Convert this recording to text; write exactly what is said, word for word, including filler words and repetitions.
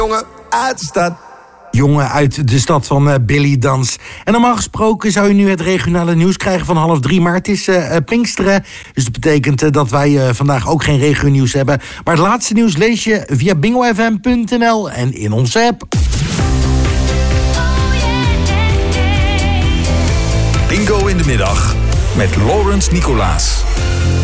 Jongen uit de stad. Jongen uit de stad van uh, Billy Dans. En normaal gesproken zou je nu het regionale nieuws krijgen van half drie. Maar het is uh, Pinksteren. Dus dat betekent uh, dat wij uh, vandaag ook geen regio-nieuws hebben. Maar het laatste nieuws lees je via bingo f m punt n l en in onze app. Bingo in de middag met Laurens Nicolaas.